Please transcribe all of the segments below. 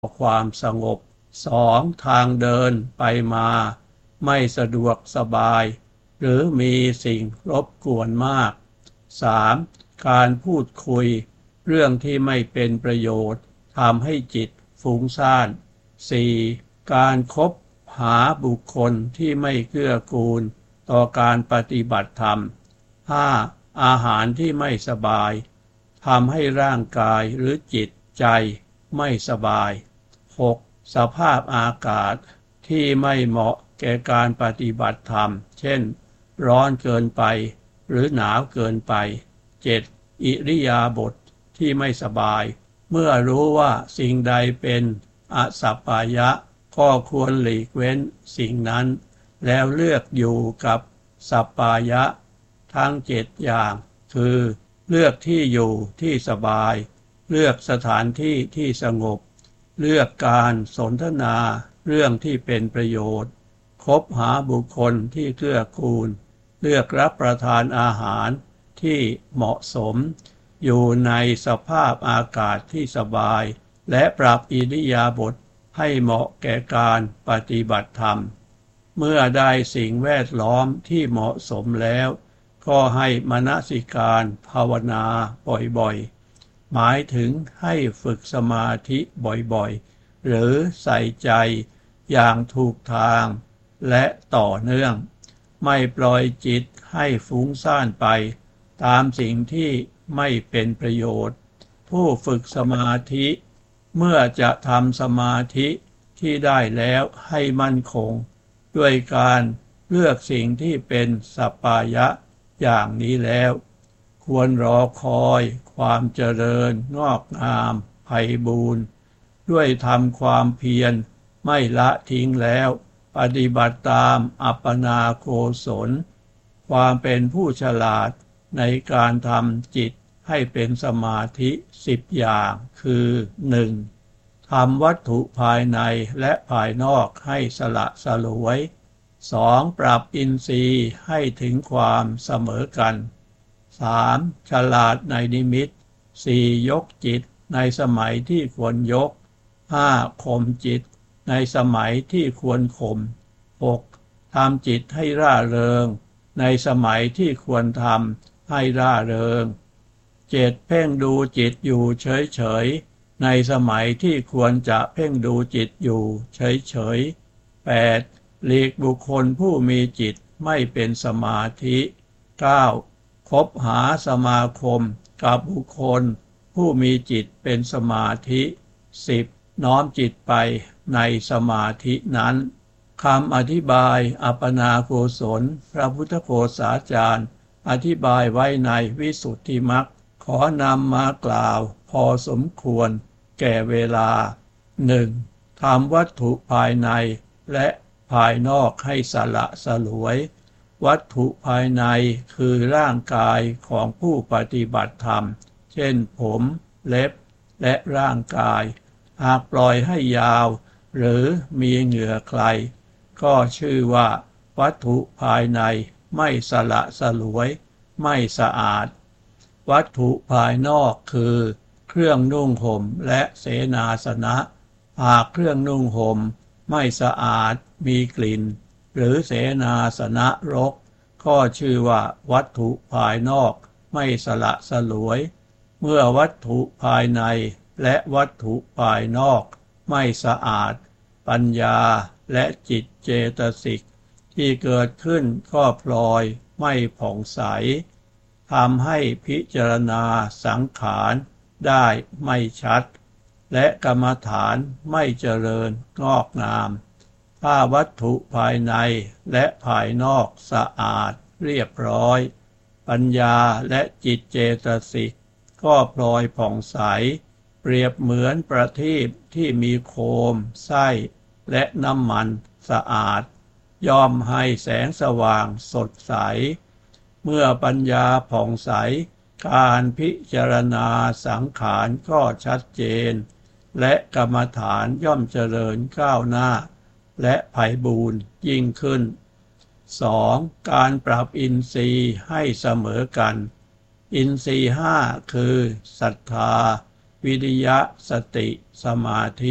ความสงบ 2. ทางเดินไปมาไม่สะดวกสบายหรือมีสิ่งรบกวนมาก 3. การพูดคุยเรื่องที่ไม่เป็นประโยชน์ทำให้จิตฟุ้งซ่าน 4. การคบหาบุคคลที่ไม่เกื้อกูลต่อการปฏิบัติธรรม 5. อาหารที่ไม่สบายทำให้ร่างกายหรือจิตใจไม่สบาย 6. สภาพอากาศที่ไม่เหมาะแก่การปฏิบัติธรรมเช่นร้อนเกินไปหรือหนาวเกินไป 7. อิริยาบถที่ไม่สบายเมื่อรู้ว่าสิ่งใดเป็นอสัปปายะก็ควรหลีกเว้นสิ่งนั้นแล้วเลือกอยู่กับสัปปายะทั้ง7อย่างคือเลือกที่อยู่ที่สบายเลือกสถานที่ที่สงบเลือกการสนทนาเรื่องที่เป็นประโยชน์คบหาบุคคลที่เกื้อกูลเลือกรับประทานอาหารที่เหมาะสมอยู่ในสภาพอากาศที่สบายและปรับอิริยาบถให้เหมาะแก่การปฏิบัติธรรมเมื่อได้สิ่งแวดล้อมที่เหมาะสมแล้วก็ให้มนสิการภาวนาบ่อยๆหมายถึงให้ฝึกสมาธิบ่อยๆหรือใส่ใจอย่างถูกทางและต่อเนื่องไม่ปล่อยจิตให้ฟุ้งซ่านไปตามสิ่งที่ไม่เป็นประโยชน์ผู้ฝึกสมาธิเมื่อจะทำสมาธิที่ได้แล้วให้มั่นคงด้วยการเลือกสิ่งที่เป็นสัปปายะอย่างนี้แล้วควรรอคอยความเจริญงอกงามไพบูรย์ด้วยทำความเพียรไม่ละทิ้งแล้วปฏิบัติตามอัปปนาโกศลความเป็นผู้ฉลาดในการทำจิตให้เป็นสมาธิ10อย่างคือ 1. ทำวัตถุภายในและภายนอกให้สละสลวย 2. ปรับอินทรีย์ให้ถึงความเสมอกัน 3. ฉลาดในนิมิต 4. ยกจิตในสมัยที่ควรยก 5. ข่มจิตในสมัยที่ควรข่ม 6. ทำจิตให้ร่าเริงในสมัยที่ควรทำให้ร่าเริง 7. เพ่งดูจิตอยู่เฉยๆในสมัยที่ควรจะเพ่งดูจิตอยู่เฉยๆ 8. หลีกบุคคลผู้มีจิตไม่เป็นสมาธิ 9. คบหาสมาคมกับบุคคลผู้มีจิตเป็นสมาธิ 10. น้อมจิตไปในสมาธินั้นคำอธิบายอัปปนาโกศลพระพุทธโฆษาจารย์อธิบายไว้ในวิสุทธิมรรคขอนำมากล่าวพอสมควรแก่เวลา 1. ทำวัตถุภายในและภายนอกให้สละสลวยวัตถุภายในคือร่างกายของผู้ปฏิบัติธรรมเช่นผมเล็บและร่างกายหากปล่อยให้ยาวหรือมีเหงื่อใครก็ชื่อว่าวัตถุภายในไม่สละสลวยไม่สะอาดวัตถุภายนอกคือเครื่องนุ่งห่มและเสนาสนะหากเครื่องนุ่งห่มไม่สะอาดมีกลิ่นหรือเสนาสนะรกก็ชื่อว่าวัตถุภายนอกไม่สละสลวยเมื่อวัตถุภายในและวัตถุภายนอกไม่สะอาดปัญญาและจิตเจตสิกที่เกิดขึ้นก็พลอยไม่ผ่องใสทำให้พิจารณาสังขารได้ไม่ชัดและกรรมฐานไม่เจริญงอกงามถ้าวัตถุภายในและภายนอกสะอาดเรียบร้อยปัญญาและจิตเจตสิกก็พลอยผ่องใสเปรียบเหมือนประทีปที่มีโคมไส้และน้ำมันสะอาดย่อมให้แสงสว่างสดใสเมื่อปัญญาผ่องใสการพิจารณาสังขารก็ชัดเจนและกรรมฐานย่อมเจริญก้าวหน้าและไพบูรย์ยิ่งขึ้น 2. การปรับอินทรีย์ให้เสมอกันอินทรีย์5คือศรัทธาวิริยะสติสมาธิ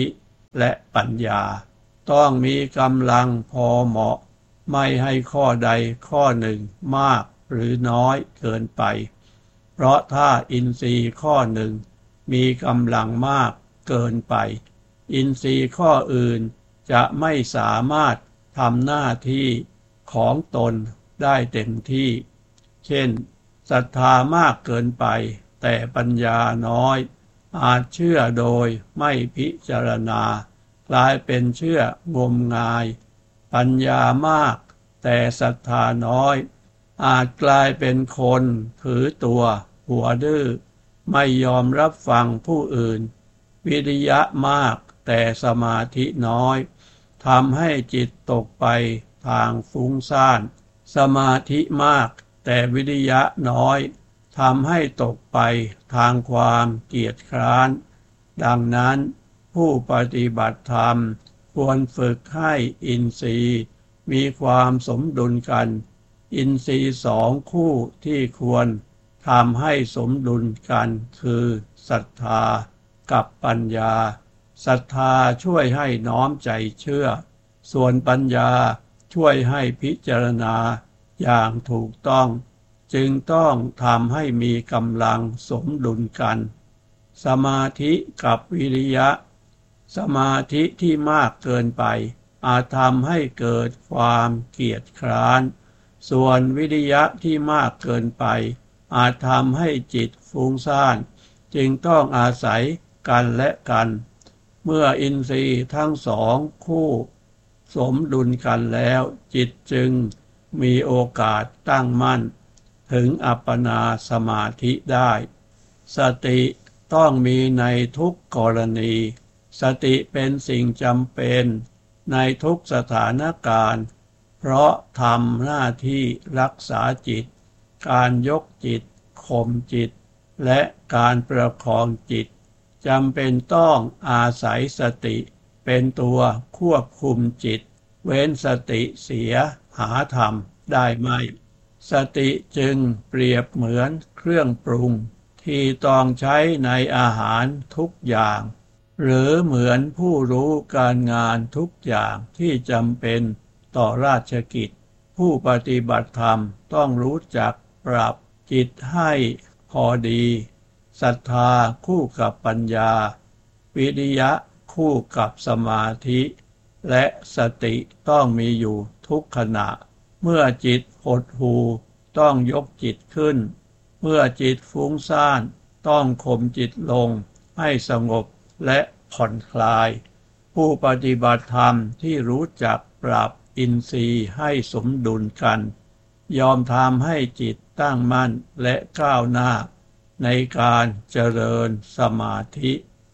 และปัญญาต้องมีกำลังพอเหมาะไม่ให้ข้อใดข้อหนึ่งมากหรือน้อยเกินไปเพราะถ้าอินทรีย์ข้อหนึ่งมีกำลังมากเกินไปอินทรีย์ข้ออื่นจะไม่สามารถทำหน้าที่ของตนได้เต็มที่เช่นศรัทธามากเกินไปแต่ปัญญาน้อยอาจเชื่อโดยไม่พิจารณากลายเป็นเชื่องมงายปัญญามากแต่ศรัทธาน้อยอาจกลายเป็นคนถือตัวหัวดื้อไม่ยอมรับฟังผู้อื่นวิริยะมากแต่สมาธิน้อยทำให้จิตตกไปทางฟุ้งซ่านสมาธิมากแต่วิริยะน้อยทำให้ตกไปทางความเกียจคร้านดังนั้นผู้ปฏิบัติธรรมควรฝึกให้อินทรีย์มีความสมดุลกันอินทรีย์สองคู่ที่ควรทำให้สมดุลกันคือศรัทธากับปัญญาศรัทธาช่วยให้น้อมใจเชื่อส่วนปัญญาช่วยให้พิจารณาอย่างถูกต้องจึงต้องทำให้มีกำลังสมดุลกันสมาธิกับวิริยะสมาธิที่มากเกินไปอาจทำให้เกิดความเกียจคร้านส่วนวิริยะที่มากเกินไปอาจทำให้จิตฟุ้งซ่านจึงต้องอาศัยกันและกันเมื่ออินทรีย์ทั้งสองคู่สมดุลกันแล้วจิตจึงมีโอกาสตั้งมั่นถึงอัปปนาสมาธิได้สติต้องมีในทุกกรณีสติเป็นสิ่งจำเป็นในทุกสถานการณ์เพราะทำหน้าที่รักษาจิตการยกจิตข่มจิตและการประคองจิตจำเป็นต้องอาศัยสติเป็นตัวควบคุมจิตเว้นสติเสียหาธรรมได้ไม่สติจึงเปรียบเหมือนเครื่องปรุงที่ต้องใช้ในอาหารทุกอย่างหรือเหมือนผู้รู้การงานทุกอย่างที่จำเป็นต่อราชกิจผู้ปฏิบัติธรรมต้องรู้จักปรับจิตให้พอดีศรัทธาคู่กับปัญญาวิริยะคู่กับสมาธิและสติต้องมีอยู่ทุกขณะเมื่อจิตหดหู่ต้องยกจิตขึ้นเมื่อจิตฟุ้งซ่านต้องข่มจิตลงให้สงบและผ่อนคลายผู้ปฏิบัติธรรมที่รู้จักปรับอินทรีย์ให้สมดุลกันยอมทำให้จิตตั้งมั่นและก้าวหน้าในการเจริญสมาธิ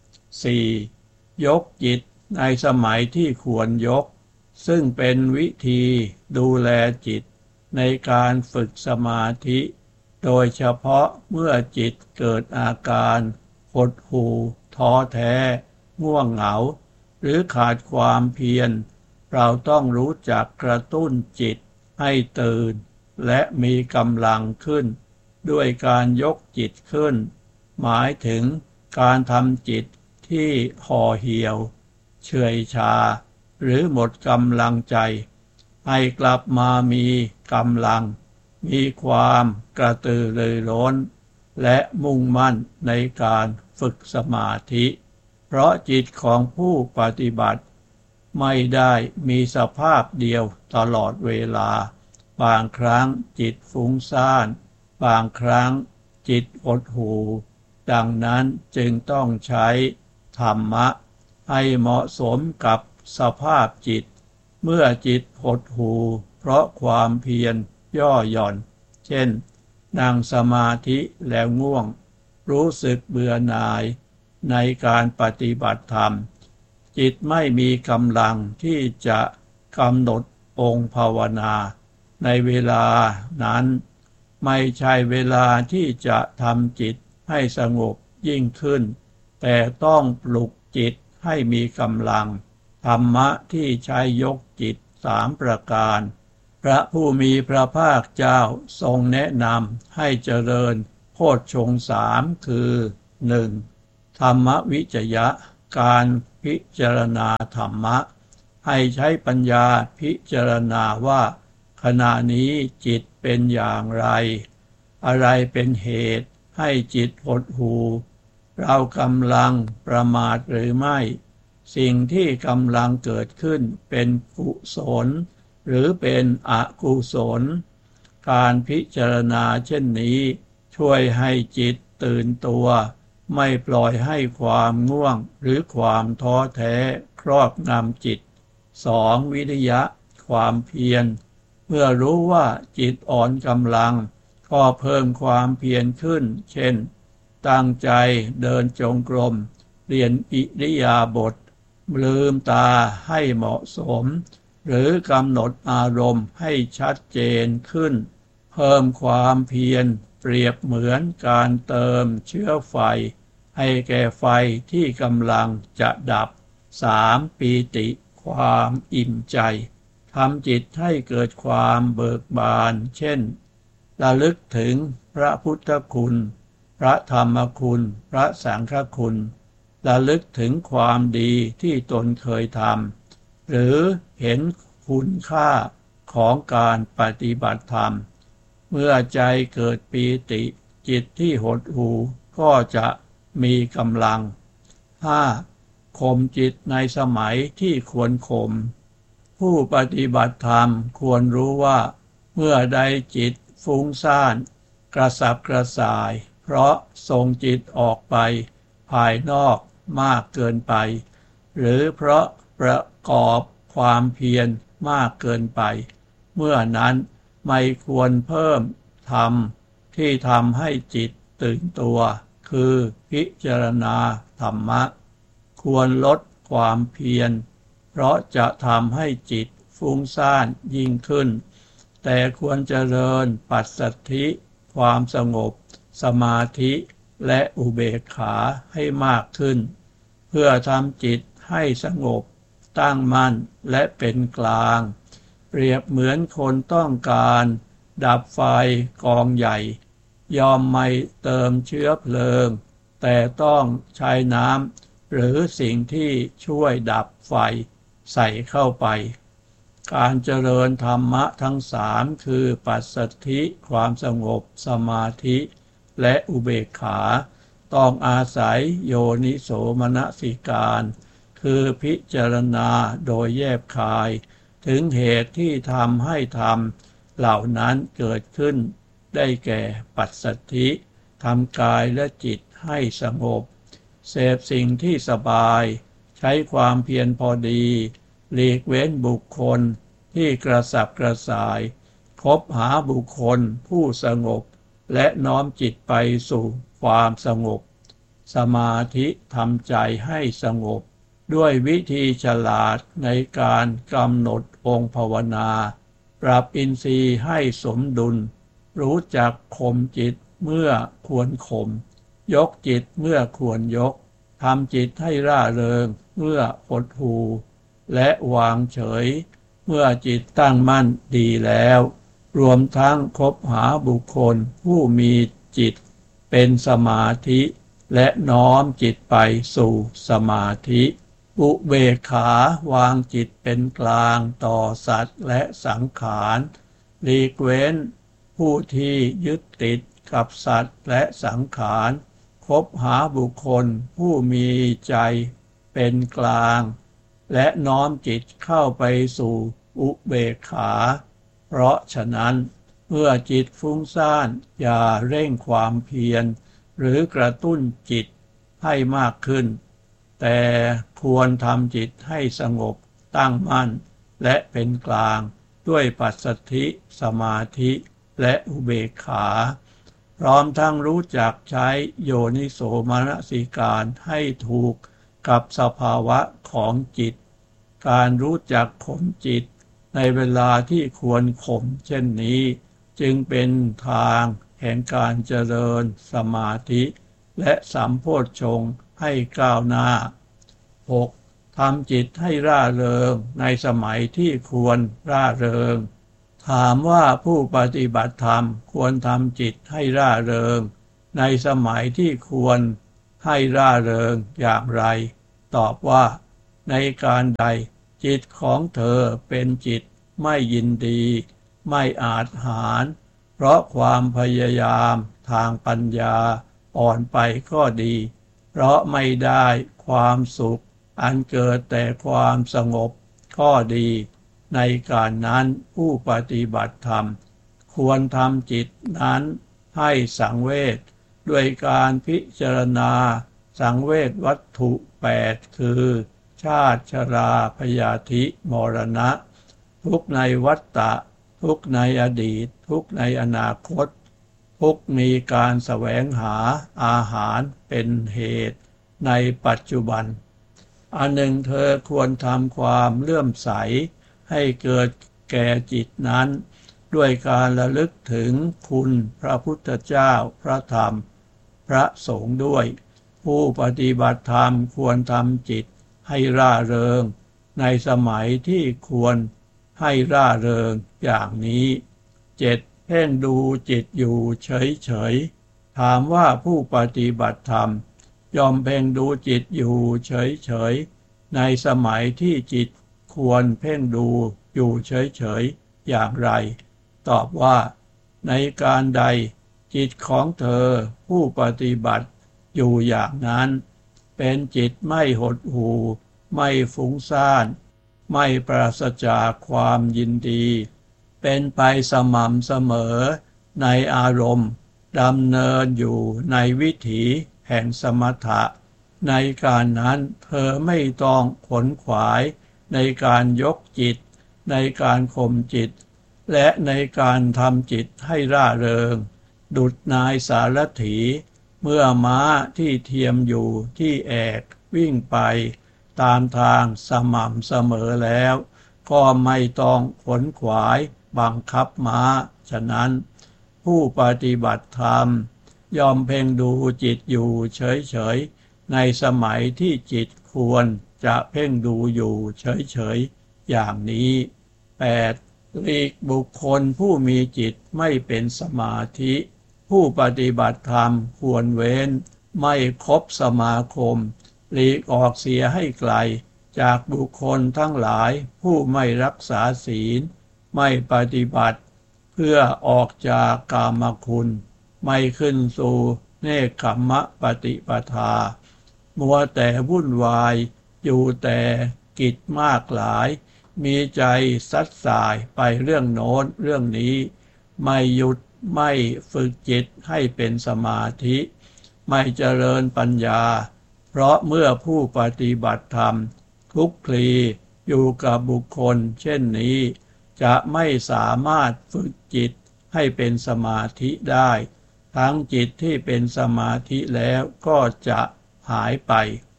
4. ยกจิตในสมัยที่ควรยกซึ่งเป็นวิธีดูแลจิตในการฝึกสมาธิโดยเฉพาะเมื่อจิตเกิดอาการหดหู่ท้อแท้ง่วงเหงาหรือขาดความเพียรเราต้องรู้จักกระตุ้นจิตให้ตื่นและมีกำลังขึ้นด้วยการยกจิตขึ้นหมายถึงการทำจิตที่ห่อเหี่ยวเฉื่อยชาหรือหมดกำลังใจให้กลับมามีกำลังมีความกระตือรือร้นและมุ่งมั่นในการฝึกสมาธิเพราะจิตของผู้ปฏิบัติไม่ได้มีสภาพเดียวตลอดเวลาบางครั้งจิตฟุ้งซ่านบางครั้งจิตหดหู่ดังนั้นจึงต้องใช้ธรรมะให้เหมาะสมกับสภาพจิตเมื่อจิตหดหู่เพราะความเพียรย่อหย่อนเช่นนั่งสมาธิแล้วง่วงรู้สึกเบื่อหน่ายในการปฏิบัติธรรมจิตไม่มีกำลังที่จะกำหนดองค์ภาวนาในเวลานั้นไม่ใช่เวลาที่จะทำจิตให้สงบยิ่งขึ้นแต่ต้องปลุกจิตให้มีกำลังธรรมะที่ใช้ยกจิต3 ประการพระผู้มีพระภาคเจ้าทรงแนะนำให้เจริญโพชฌงค์3คือ 1. ธรรมวิจยะการพิจารณาธรรมะให้ใช้ปัญญาพิจารณาว่าขณะนี้จิตเป็นอย่างไรอะไรเป็นเหตุให้จิตหดหู่เรากำลังประมาทหรือไม่สิ่งที่กำลังเกิดขึ้นเป็นกุศลหรือเป็นอกุศลการพิจารณาเช่นนี้ช่วยให้จิตตื่นตัวไม่ปล่อยให้ความง่วงหรือความท้อแท้ครอบงำจิต 2. วิริยะความเพียรเมื่อรู้ว่าจิตอ่อนกำลังก็เพิ่มความเพียรขึ้นเช่นตั้งใจเดินจงกรมเรียนอิริยาบถลืมตาให้เหมาะสมหรือกำหนดอารมณ์ให้ชัดเจนขึ้นเพิ่มความเพียรเปรียบเหมือนการเติมเชื้อไฟให้แก่ไฟที่กำลังจะดับ 3. ปีติความอิ่มใจทำจิตให้เกิดความเบิกบานเช่นระลึกถึงพระพุทธคุณพระธรรมคุณพระสังฆคุณระลึกถึงความดีที่ตนเคยทำหรือเห็นคุณค่าของการปฏิบัติธรรมเมื่อใจเกิดปีติจิตที่หดหู่ก็จะมีกำลัง 5. ข่มจิตในสมัยที่ควรข่มผู้ปฏิบัติธรรมควรรู้ว่าเมื่อใดจิตฟุ้งซ่านกระสับกระส่ายเพราะส่งจิตออกไปภายนอกมากเกินไปหรือเพราะประกอบความเพียรมากเกินไปเมื่อนั้นไม่ควรเพิ่มธรรมที่ทำให้จิตตื่นตัวคือพิจารณาธรรมะควรลดความเพียรเพราะจะทำให้จิตฟุ้งซ่านยิ่งขึ้นแต่ควรเจริญปัสสัทธิความสงบสมาธิและอุเบกขาให้มากขึ้นเพื่อทำจิตให้สงบตั้งมั่นและเป็นกลางเปรียบเหมือนคนต้องการดับไฟกองใหญ่ยอมไม่เติมเชื้อเพลิงแต่ต้องใช้น้ำหรือสิ่งที่ช่วยดับไฟใส่เข้าไปการเจริญธรรมะทั้ง3คือปัสสัทธิความสงบสมาธิและอุเบกขาต้องอาศัยโยนิโสมนสิการคือพิจารณาโดยแยบคายถึงเหตุที่ทำให้ธรรมเหล่านั้นเกิดขึ้นได้แก่ปัสสัทธิทำกายและจิตให้สงบเสพสิ่งที่สบายใช้ความเพียรพอดีหลีกเว้นบุคคลที่กระสับกระส่ายคบหาบุคคลผู้สงบและน้อมจิตไปสู่ความสงบสมาธิทำใจให้สงบด้วยวิธีฉลาดในการกำหนดองค์ภาวนาปรับอินทรีย์ให้สมดุลรู้จักข่มจิตเมื่อควรข่มยกจิตเมื่อควรยกทำจิตให้ร่าเริงเมื่อหดหู่และวางเฉยเมื่อจิตตั้งมั่นดีแล้วรวมทั้งคบหาบุคคลผู้มีจิตเป็นสมาธิและน้อมจิตไปสู่สมาธิอุเบกขาวางจิตเป็นกลางต่อสัตว์และสังขารหลีกเว้นผู้ที่ยึดติดกับสัตว์และสังขารคบหาบุคคลผู้มีใจเป็นกลางและน้อมจิตเข้าไปสู่อุเบกขาเพราะฉะนั้นเมื่อจิตฟุ้งซ่านอย่าเร่งความเพียรหรือกระตุ้นจิตให้มากขึ้นแต่ควรทำจิตให้สงบตั้งมั่นและเป็นกลางด้วยปัสสัทธิสมาธิและอุเบกขาพร้อมทั้งรู้จักใช้โยนิโสมนสิการให้ถูกกับสภาวะของจิตการรู้จักข่มจิตในเวลาที่ควรข่มเช่นนี้จึงเป็นทางแห่งการเจริญสมาธิและสัมโพชฌงค์ให้ก้าวหน้า 6. ทำจิตให้ร่าเริงในสมัยที่ควรร่าเริงถามว่าผู้ปฏิบัติธรรมควรทำจิตให้ร่าเริงในสมัยที่ควรให้ร่าเริงอย่างไรตอบว่าในการใดจิตของเธอเป็นจิตไม่ยินดีไม่อาจหาญเพราะความพยายามทางปัญญาอ่อนไปก็ดีเพราะไม่ได้ความสุขอันเกิดแต่ความสงบก็ดีในการนั้นผู้ปฏิบัติธรรมควรทำจิตนั้นให้สังเวชด้วยการพิจารณาสังเวชวัตถุ8คือชาติชราพยาธิมรณะทุกข์ในวัฏฏะทุกข์ในอดีตทุกข์ในอนาคตทุกข์มีการแสวงหาอาหารเป็นเหตุในปัจจุบันอันหนึ่งเธอควรทำความเลื่อมใสให้เกิดแก่จิตนั้นด้วยการระลึกถึงคุณพระพุทธเจ้าพระธรรมพระสงฆ์ด้วยผู้ปฏิบัติธรรมควรทำจิตให้ร่าเริงในสมัยที่ควรให้ร่าเริงอย่างนี้7เพ่งดูจิตอยู่เฉยๆถามว่าผู้ปฏิบัติธรรมยอมเพ่งดูจิตอยู่เฉยๆในสมัยที่จิตควรเพ่งดูอยู่เฉยๆอย่างไรตอบว่าในการใดจิตของเธอผู้ปฏิบัติอยู่อย่างนั้นเป็นจิตไม่หดหู่ไม่ฟุ้งซ่านไม่ปราศจากความยินดีเป็นไปสม่ำเสมอในอารมณ์ดำเนินอยู่ในวิถีแห่งสมถะในการนั้นเธอไม่ต้องขนขวายในการยกจิตในการข่มจิตและในการทำจิตให้ร่าเริงดุจนายสารถีเมื่อม้าที่เทียมอยู่ที่แอกวิ่งไปตามทางสม่ำเสมอแล้วก็ไม่ต้องขนขวายบังคับม้าฉะนั้นผู้ปฏิบัติธรรมยอมเพ่งดูจิตอยู่เฉยๆในสมัยที่จิตควรจะเพ่งดูอยู่เฉยๆอย่างนี้8หลีกบุคคลผู้มีจิตไม่เป็นสมาธิผู้ปฏิบัติธรรมควรเว้นไม่คบสมาคมหลีกออกเสียให้ไกลจากบุคคลทั้งหลายผู้ไม่รักษาศีลไม่ปฏิบัติเพื่อออกจากกามคุณไม่ขึ้นสู่เนกขัมมะปฏิปทามัวแต่วุ่นวายอยู่แต่กิจมากหลายมีใจซัดสายไปเรื่องโน้นเรื่องนี้ไม่หยุดไม่ฝึกจิตให้เป็นสมาธิไม่เจริญปัญญาเพราะเมื่อผู้ปฏิบัติธรรมคลุกคลีอยู่กับบุคคลเช่นนี้จะไม่สามารถฝึกจิตให้เป็นสมาธิได้ทั้งจิตที่เป็นสมาธิแล้วก็จะหายไป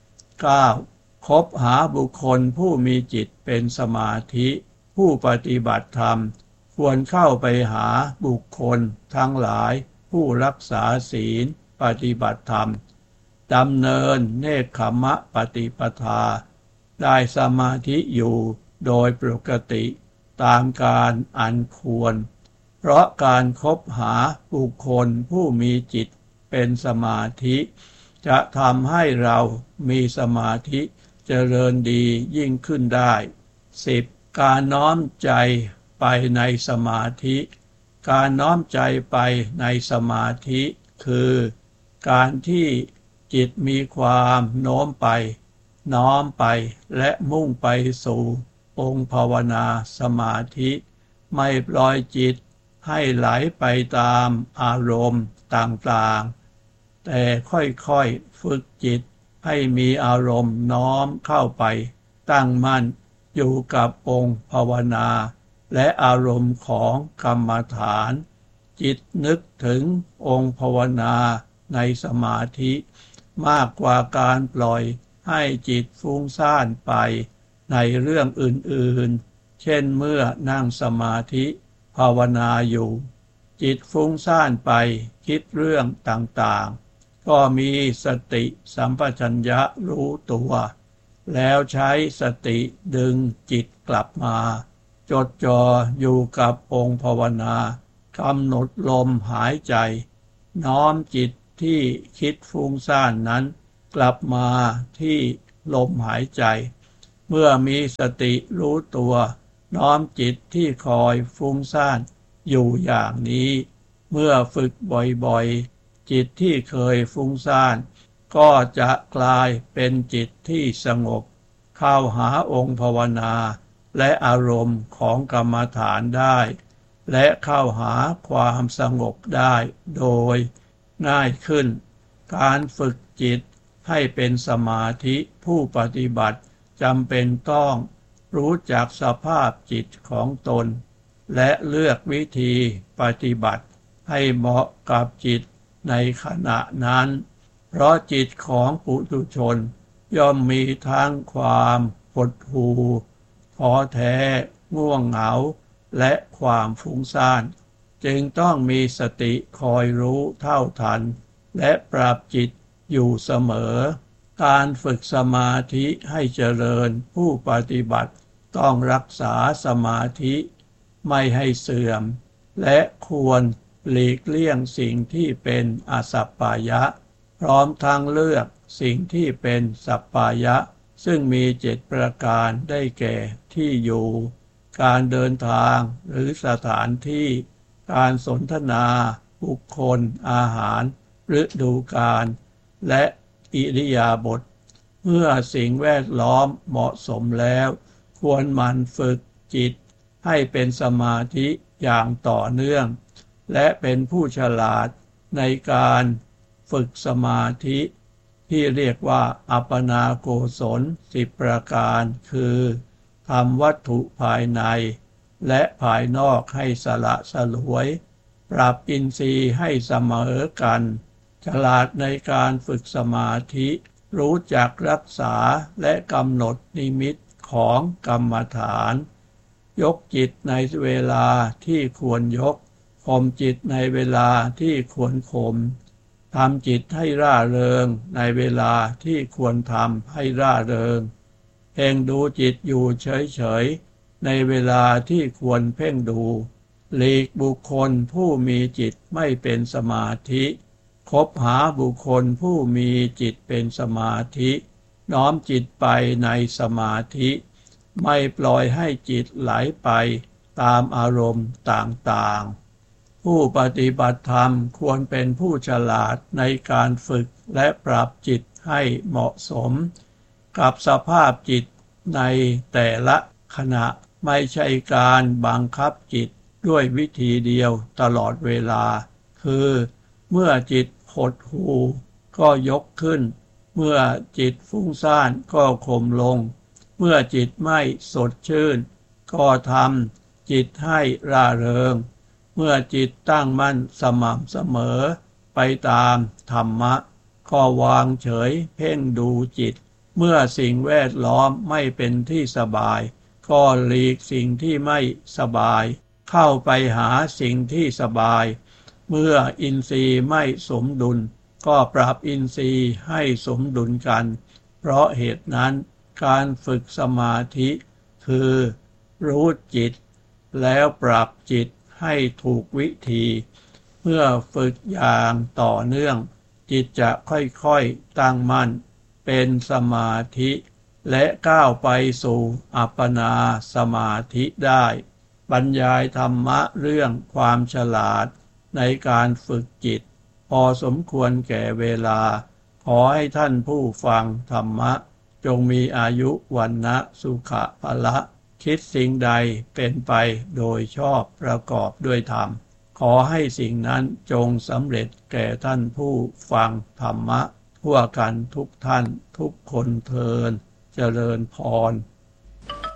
9คบหาบุคคลผู้มีจิตเป็นสมาธิผู้ปฏิบัติธรรมควรเข้าไปหาบุคคลทั้งหลายผู้รักษาศีลปฏิบัติธรรมดำเนินเนกขัมมะปฏิปทาได้สมาธิอยู่โดยปกติตามการอันควรเพราะการคบหาบุคคลผู้มีจิตเป็นสมาธิจะทำให้เรามีสมาธิเจริญดียิ่งขึ้นได้10การน้อมใจไปในสมาธิการน้อมใจไปในสมาธิคือการที่จิตมีความโน้มไปน้อมไปและมุ่งไปสู่องค์ภาวนาสมาธิไม่ปล่อยจิตให้ไหลไปตามอารมณ์ต่างๆแต่ค่อยๆฝึกจิตให้มีอารมณ์น้อมเข้าไปตั้งมั่นอยู่กับองค์ภาวนาและอารมณ์ของกรรมฐานจิตนึกถึงองค์ภาวนาในสมาธิมากกว่าการปล่อยให้จิตฟุ้งซ่านไปในเรื่องอื่นๆเช่นเมื่อนั่งสมาธิภาวนาอยู่จิตฟุ้งซ่านไปคิดเรื่องต่างๆก็มีสติสัมปชัญญะรู้ตัวแล้วใช้สติดึงจิตกลับมาจดจ่ออยู่กับองค์ภาวนากำหนดลมหายใจน้อมจิตที่คิดฟุ้งซ่านนั้นกลับมาที่ลมหายใจเมื่อมีสติรู้ตัวน้อมจิตที่คอยฟุ้งซ่านอยู่อย่างนี้เมื่อฝึกบ่อยๆจิตที่เคยฟุ้งซ่านก็จะกลายเป็นจิตที่สงบเข้าหาองค์ภาวนาและอารมณ์ของกรรมฐานได้และเข้าหาความสงบได้โดยง่ายขึ้นการฝึกจิตให้เป็นสมาธิผู้ปฏิบัติจำเป็นต้องรู้จักสภาพจิตของตนและเลือกวิธีปฏิบัติให้เหมาะกับจิตในขณะนั้นเพราะจิตของปุถุชนย่อมมีทั้งความหดหู่ท้อแท้ง่วงเหงาและความฟุ้งซ่านจึงต้องมีสติคอยรู้เท่าทันและปรับจิตอยู่เสมอการฝึกสมาธิให้เจริญผู้ปฏิบัติต้องรักษาสมาธิไม่ให้เสื่อมและควรหลีกเลี่ยงสิ่งที่เป็นอสัปปายะพร้อมทั้งเลือกสิ่งที่เป็นสัปปายะซึ่งมี7ประการได้แก่ที่อยู่การเดินทางหรือสถานที่การสนทนาบุคคลอาหารฤดูกาลและอิริยาบถเมื่อสิ่งแวดล้อมเหมาะสมแล้วควรหมั่นฝึกจิตให้เป็นสมาธิอย่างต่อเนื่องและเป็นผู้ฉลาดในการฝึกสมาธิที่เรียกว่าอัปปนาโกศล10ประการคือทำวัตถุภายในและภายนอกให้สละสลวยปรับอินทรีย์ให้เสมอกันฉลาดในการฝึกสมาธิรู้จักรักษาและกำหนดนิมิตของกรรมฐานยกจิตในเวลาที่ควรยกข่มจิตในเวลาที่ควรข่มทำจิตให้ร่าเริงในเวลาที่ควรทำให้ร่าเริงเพ่งดูจิตอยู่เฉยๆในเวลาที่ควรเพ่งดูหลีกบุคคลผู้มีจิตไม่เป็นสมาธิคบหาบุคคลผู้มีจิตเป็นสมาธิน้อมจิตไปในสมาธิไม่ปล่อยให้จิตไหลไปตามอารมณ์ต่างๆผู้ปฏิบัติธรรมควรเป็นผู้ฉลาดในการฝึกและปรับจิตให้เหมาะสมกับสภาพจิตในแต่ละขณะไม่ใช่การบังคับจิตด้วยวิธีเดียวตลอดเวลาคือเมื่อจิตหดหู่ก็ยกขึ้นเมื่อจิตฟุ้งซ่านก็ข่มลงเมื่อจิตไม่สดชื่นก็ทำจิตให้ร่าเริงเมื่อจิตตั้งมั่นสม่ำเสมอไปตามธรรมะก็วางเฉยเพ่งดูจิตเมื่อสิ่งแวดล้อมไม่เป็นที่สบายก็หลีกสิ่งที่ไม่สบายเข้าไปหาสิ่งที่สบายเมื่ออินทรีย์ไม่สมดุลก็ปรับอินทรีย์ให้สมดุลกันเพราะเหตุนั้นการฝึกสมาธิคือรู้จิตแล้วปรับจิตให้ถูกวิธีเมื่อฝึกอย่างต่อเนื่องจิตจะค่อยๆตั้งมั่นเป็นสมาธิและก้าวไปสู่อัปปนาสมาธิได้บรรยายธรรมะเรื่องความฉลาดในการฝึกจิตพอสมควรแก่เวลาขอให้ท่านผู้ฟังธรรมะจงมีอายุวรรณะสุขะภละคิดสิ่งใดเป็นไปโดยชอบประกอบด้วยธรรมขอให้สิ่งนั้นจงสำเร็จแก่ท่านผู้ฟังธรรมะทั่วกันทุกท่านทุกคนเทอญเจริญพร